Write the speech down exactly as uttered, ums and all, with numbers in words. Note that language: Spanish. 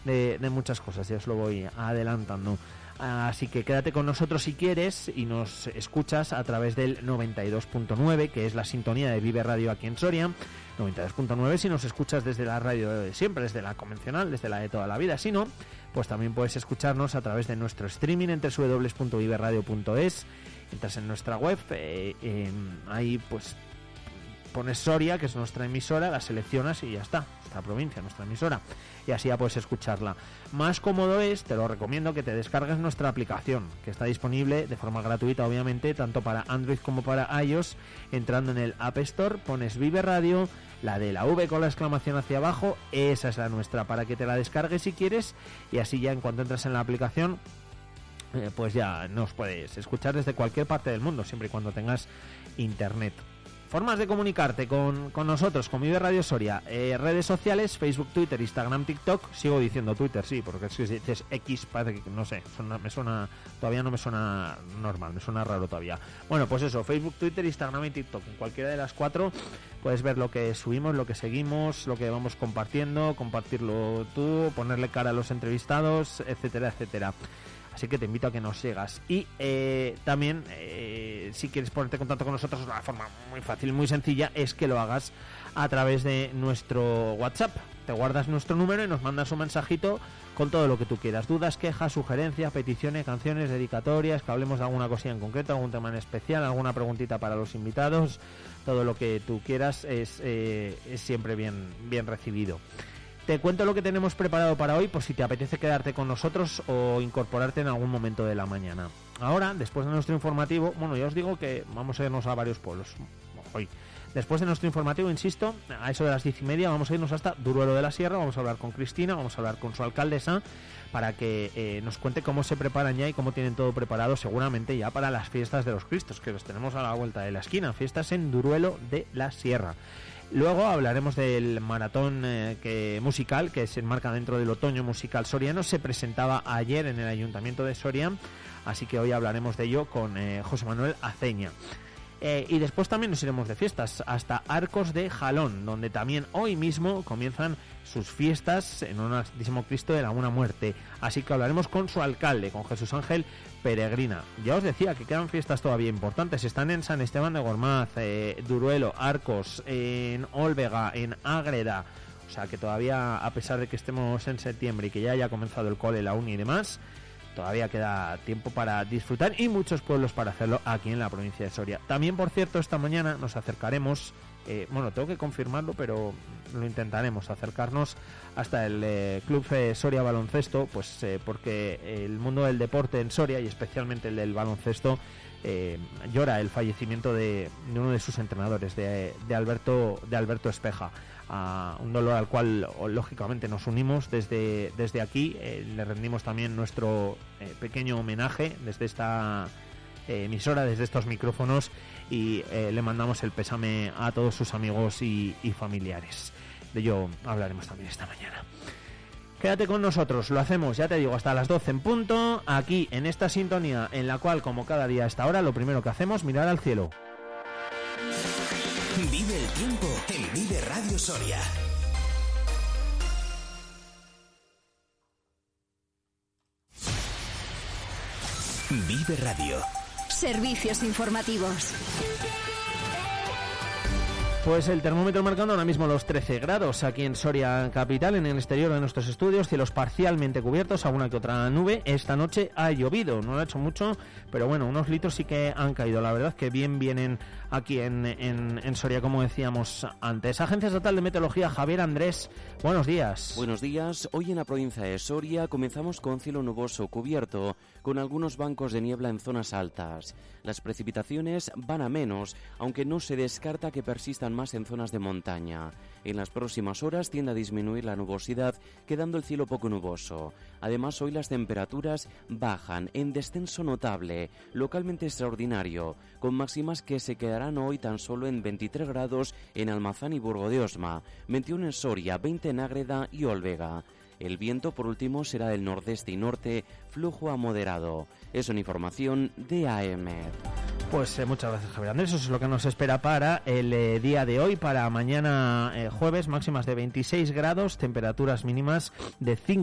de, de muchas cosas, ya os lo voy adelantando. Así que quédate con nosotros si quieres y nos escuchas a través del noventa y dos punto nueve, que es la sintonía de Vive Radio aquí en Soria. noventa y dos punto nueve si nos escuchas desde la radio de siempre, desde la convencional, desde la de toda la vida. Si no, pues también puedes escucharnos a través de nuestro streaming en doble u doble u doble u punto vive radio punto es. Entras en nuestra web, eh, eh, ahí pues pones Soria, que es nuestra emisora, la seleccionas y ya está, nuestra provincia, nuestra emisora, y así ya puedes escucharla. Más cómodo es, te lo recomiendo, que te descargues nuestra aplicación, que está disponible de forma gratuita, obviamente, tanto para Android como para iOS. Entrando en el App Store, pones Vive Radio, la de la V con la exclamación hacia abajo, esa es la nuestra, para que te la descargues si quieres, y así ya en cuanto entras en la aplicación, eh, pues ya nos puedes escuchar desde cualquier parte del mundo, siempre y cuando tengas internet. Formas de comunicarte con, con nosotros, con Vive Radio Soria, eh, redes sociales, Facebook, Twitter, Instagram, TikTok. Sigo diciendo Twitter, sí, porque es que si dices X parece que, no sé, suena, me suena, todavía no me suena normal, me suena raro todavía. Bueno, pues eso, Facebook, Twitter, Instagram y TikTok. En cualquiera de las cuatro puedes ver lo que subimos, lo que seguimos, lo que vamos compartiendo, compartirlo tú, ponerle cara a los entrevistados, etcétera, etcétera. Así que te invito a que nos sigas. Y eh, también, eh, si quieres ponerte en contacto con nosotros, una forma muy fácil y muy sencilla es que lo hagas a través de nuestro WhatsApp. Te guardas nuestro número y nos mandas un mensajito con todo lo que tú quieras. Dudas, quejas, sugerencias, peticiones, canciones, dedicatorias, que hablemos de alguna cosilla en concreto, algún tema en especial, alguna preguntita para los invitados. Todo lo que tú quieras es, eh, es siempre bien, bien recibido. Te cuento lo que tenemos preparado para hoy, por si te apetece quedarte con nosotros o incorporarte en algún momento de la mañana. Ahora, después de nuestro informativo, bueno, ya os digo que vamos a irnos a varios pueblos hoy. Después de nuestro informativo, insisto, a eso de las diez y media vamos a irnos hasta Duruelo de la Sierra, vamos a hablar con Cristina, vamos a hablar con su alcaldesa, para que eh, nos cuente cómo se preparan ya y cómo tienen todo preparado seguramente ya para las fiestas de los Cristos, que los tenemos a la vuelta de la esquina, fiestas en Duruelo de la Sierra. Luego hablaremos del maratón eh, que, musical que se enmarca dentro del otoño musical soriano. Se presentaba ayer en el Ayuntamiento de Soria, así que hoy hablaremos de ello con eh, José Manuel Aceña. Eh, y después también nos iremos de fiestas hasta Arcos de Jalón, donde también hoy mismo comienzan sus fiestas en honor al Santísimo Cristo de la Buena Muerte. Así que hablaremos con su alcalde, con Jesús Ángel Peregrina. Ya os decía que quedan fiestas todavía importantes. Están en San Esteban de Gormaz, eh, Duruelo, Arcos, en Olvega, en Ágreda. O sea que todavía, a pesar de que estemos en septiembre y que ya haya comenzado el cole, la uni y demás, todavía queda tiempo para disfrutar y muchos pueblos para hacerlo aquí en la provincia de Soria. También, por cierto, esta mañana nos acercaremos, eh, bueno, tengo que confirmarlo, pero lo intentaremos, acercarnos hasta el eh, Club eh, Soria Baloncesto, pues eh, porque el mundo del deporte en Soria y especialmente el del baloncesto eh, llora el fallecimiento de, de uno de sus entrenadores, de, de Alberto de Alberto Espeja. A un dolor al cual lógicamente nos unimos desde, desde aquí. Eh, le rendimos también nuestro eh, pequeño homenaje desde esta eh, emisora, desde estos micrófonos, y eh, le mandamos el pésame a todos sus amigos y, y familiares. De ello hablaremos también esta mañana. Quédate con nosotros, lo hacemos, ya te digo, hasta las doce en punto, aquí en esta sintonía en la cual, como cada día a esta hora, lo primero que hacemos, mirar al cielo. Vive el tiempo en Vive Radio Soria. Vive Radio. Servicios informativos. Pues el termómetro marcando ahora mismo los trece grados aquí en Soria capital, en el exterior de nuestros estudios, cielos parcialmente cubiertos, alguna que otra nube. Esta noche ha llovido, no lo ha hecho mucho, pero bueno, unos litros sí que han caído. La verdad que bien vienen aquí en, en, en Soria, como decíamos antes. Agencia Estatal de Meteorología, Javier Andrés, buenos días. Buenos días. Hoy en la provincia de Soria comenzamos con cielo nuboso cubierto, con algunos bancos de niebla en zonas altas. Las precipitaciones van a menos, aunque no se descarta que persistan más en zonas de montaña. En las próximas horas tiende a disminuir la nubosidad, quedando el cielo poco nuboso. Además, hoy las temperaturas bajan en descenso notable, localmente extraordinario, con máximas que se quedarán hoy tan solo en veintitrés grados en Almazán y Burgo de Osma, veintiuno en Soria, veinte en Ágreda y Olvega. El viento, por último, será del nordeste y norte, flujo a moderado. Es una información de A M. Pues eh, muchas gracias, Javier Andrés. Eso es lo que nos espera para el eh, día de hoy, para mañana eh, jueves, máximas de veintiséis grados, temperaturas mínimas de cinco.